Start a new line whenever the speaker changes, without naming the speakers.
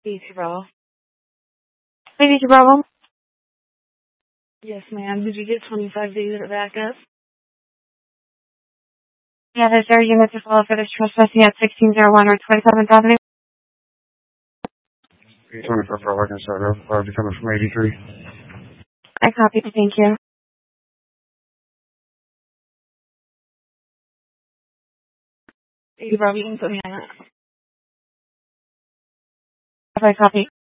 Easy, Bravo.
Lady Bravo?
Yes, ma'am. Did you get 25 days of backup?
Yeah, there's their unit to follow for this trespassing at 1601 or 27th Avenue.
24 for Lincoln Center. Probably coming from 83.
I copied. Thank you.
Easy, Bravo. You can put me on that.
I copy.